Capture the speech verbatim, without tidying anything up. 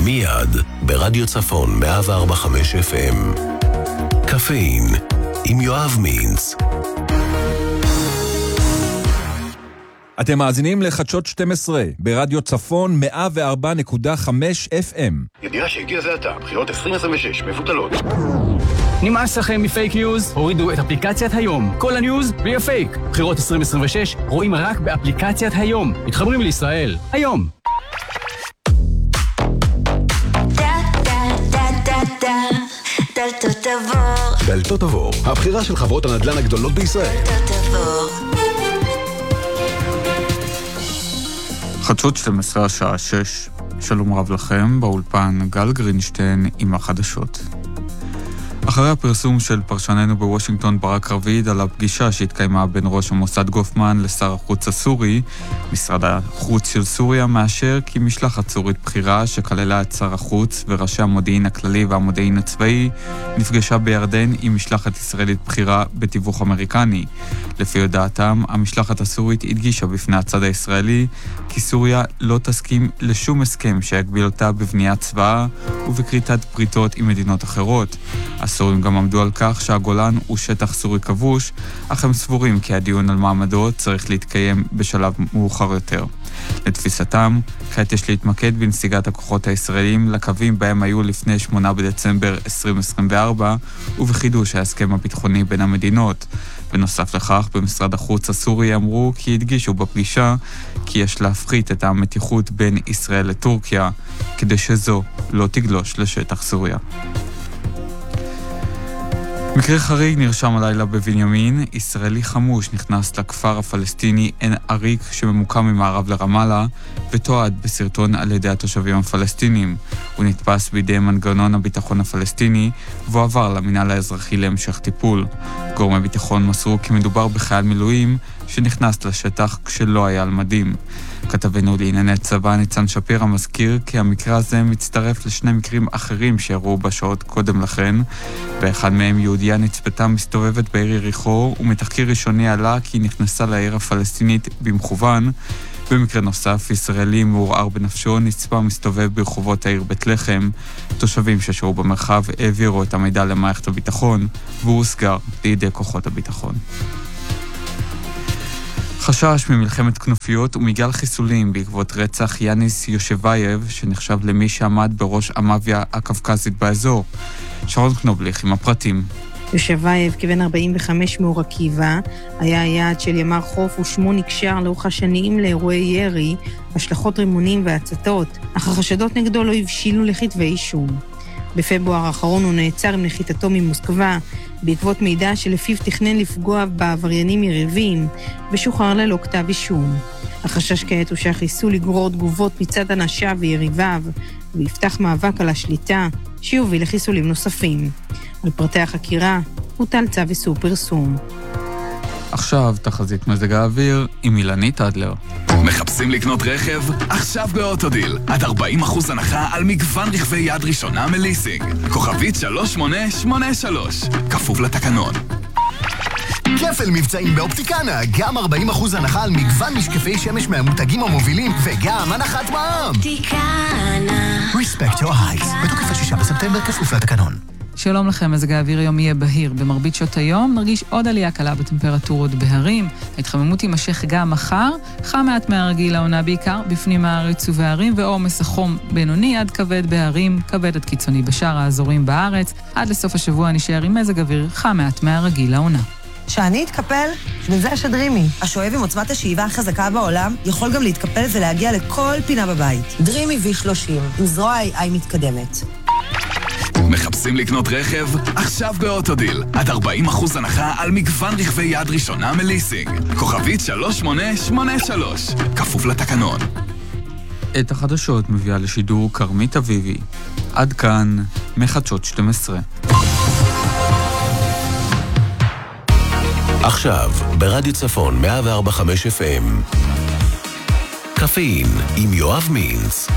מיד ברדיו צפון מאה וארבע נקודה חמש אף אם. קפאין עם יואב מינץ. אתם מאזינים לחדשות שתים עשרה ברדיו צפון מאה וארבע נקודה חמש אף אם. ידיעה שהגיע זה עתה, בחירות עשרים עשרים ושש מבוטלות. נמאס לכם מפייק ניוז? הורידו את אפליקציית היום. כל הניוז בלי הפייק. בחירות עשרים עשרים ושש רואים רק באפליקציית היום. מתחברים לישראל. היום. דלתות עבור. דלתות עבור, הבחירה של חברות הנדל"ן הגדולות בישראל. דלתות עבור. חדשות שתים עשרה השעה שש. שלום רב לכם, באולפן גל גרינשטיין עם החדשות. אחרי הפרסום של פרשננו בוושינגטון ברק רביד על הפגישה שהתקיימה בין ראש המוסד גופמן לשר החוץ הסורי, משרד החוץ של סוריה מאשר כי משלחת סורית בחירה שכללה את שר החוץ וראשי המודיעין הכללי והמודיעין הצבאי נפגשה בירדן עם משלחת ישראלית בחירה בתיווך אמריקני. לפי הודעתם, המשלחת הסורית הדגישה בפני הצד הישראלי כי סוריה לא תסכים לשום הסכם שיגביל אותה בבניית צבאה ובקריטת בריתות עם מדינות אחרות. הסורים גם עמדו על כך שהגולן הוא שטח סורי כבוש, אך הם סבורים כי הדיון על מעמדו צריך להתקיים בשלב מאוחר יותר. לתפיסתם, כעת יש להתמקד בנסיגת הכוחות הישראלים לקווים בהם היו לפני שמונה בדצמבר עשרים עשרים וארבע ובחידוש ההסכם הביטחוני בין המדינות. בנוסף לכך, במשרד החוץ הסורי אמרו כי הדגישו בפגישה כי יש להפחית את המתיחות בין ישראל לטורקיה, כדי שזו לא תגלוש לשטח סוריה. מקרה חריג נרשם הלילה בבנימין. ישראלי חמוש נכנס לכפר הפלסטיני עין עריק שממוקם ממערב לרמאללה ותועד בסרטון על ידי התושבים הפלסטינים. הוא נתפס בידי מנגנון הביטחון הפלסטיני ועבר למינהל האזרחי להמשך טיפול. גורמי ביטחון מסרו כי מדובר בחייל מילואים שנכנס לשטח כשלא היה על מדים. כתבנו לענייני צבא ניצן שפירא מזכיר כי המקרה הזה מצטרף לשני מקרים אחרים שאירעו בשעות קודם לכן. באחד מהם יהודיה נצפתה מסתובבת בעיר יריחו, ומתחקיר ראשוני עלה כי היא נכנסה לעיר הפלסטינית במכוון. במקרה נוסף, ישראלי מעורער בנפשו נצפה מסתובב ברחובות העיר בית לחם. תושבים ששהו במרחב העבירו את המידע למערכת הביטחון, והוא הוסגר לידי כוחות הביטחון. חשש ממלחמת כנופיות ומגל חיסולים בעקבות רצח יאניס יושבייב, שנחשב למי שעמד בראש המאפיה הקווקזית באזור. שרון קנובליך עם הפרטים. יושבייב, כבן ארבעים וחמש מאור עקיבא, היה היעד של ימ"ר חוף ושמו נקשר לאורך השנים לאירועי ירי, השלכות רימונים והצתות, אך החשדות נגדו לא הבשילו לכתבי אישום. בפברואר האחרון הוא נעצר עם נחיתתו ממוסקבה, בעקבות מידע שלפיו תכנן לפגוע בעבריינים יריבים, ושוחרר ללא כתב אישום. החשש כעת הוא שהחיסול יגרור תגובות מצד אנשיו ויריביו, ויפתח מאבק על השליטה, שיוביל לחיסולים נוספים. על פרטי החקירה הוטל צו איסור פרסום. עכשיו תחזית מזג האוויר עם אילנית אדלר. מחפשים לקנות רכב? עכשיו באוטודיל. עד ארבעים אחוז הנחה על מגוון רכבי יד ראשונה מליסינג. כוכבית שלוש שמונה שמונה שלוש. כפוף לתקנון. כפל מבצעים באופטיקנה. גם ארבעים אחוז הנחה על מגוון משקפי שמש מהמותגים המובילים, וגם הנחת מע"מ. אופטיקנה. Respect your eyes. בתוקף עד שישה בספטמבר, כפוף לתקנון. שלום לכם, מזג האוויר היום יהיה בהיר. במרבית שעות היום נרגיש עוד עלייה קלה בטמפרטורות בהרים. ההתחממות תימשך גם מחר, חם מעט מהרגיל העונה בעיקר בפנים הארץ ובהרים, ועומס החום בינוני עד כבד בהרים, כבד עד קיצוני בשאר האזורים בארץ. עד לסוף השבוע נשאר עם מזג אוויר חם מעט מהרגיל העונה. שאני אתקפל, וזה השדרימי. השואב עם עוצמת השאיבה החזקה בעולם יכול גם להתקפל ולהגיע לכל פינה בבית. דרימי וי שלושים, עם זרוע איי איי מתקדמת. מחפשים לקנות רכב? עכשיו באוטודיל. עד ארבעים אחוז הנחה על מגוון רכבי יד ראשונה מליסינג. כוכבית שלוש שמונה שמונה שלוש. כפוף לתקנון. את החדשות מביאה לשידור קרמית אביבי. עד כאן מחדשות שתים עשרה. עכשיו ברדיו צפון מאה וארבע נקודה חמש אף אם. קפאין עם יואב מינץ.